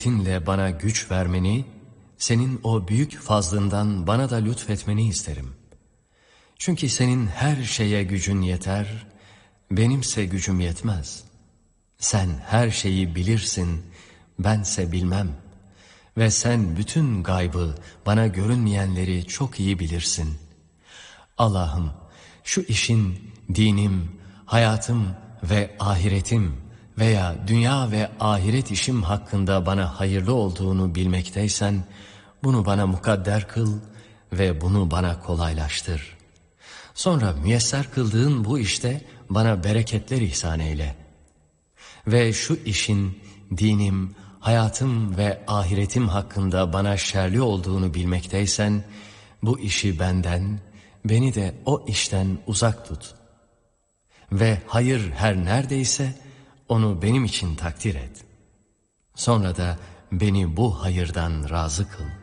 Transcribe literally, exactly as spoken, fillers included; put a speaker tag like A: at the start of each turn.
A: Tinle bana güç vermeni, senin o büyük fazlından bana da lütfetmeni isterim. Çünkü senin her şeye gücün yeter, benimse gücüm yetmez. Sen her şeyi bilirsin, bense bilmem. Ve sen bütün gaybı, bana görünmeyenleri çok iyi bilirsin. Allah'ım, şu işin dinim, hayatım ve ahiretim veya dünya ve ahiret işim hakkında bana hayırlı olduğunu bilmekteysen, bunu bana mukadder kıl ve bunu bana kolaylaştır. Sonra müyesser kıldığın bu işte bana bereketler ihsan eyle. Ve şu işin dinim, hayatım ve ahiretim hakkında bana şerli olduğunu bilmekteysen, bu işi benden, beni de o işten uzak tut. Ve hayır her neredeyse onu benim için takdir et. Sonra da beni bu hayırdan razı kıl.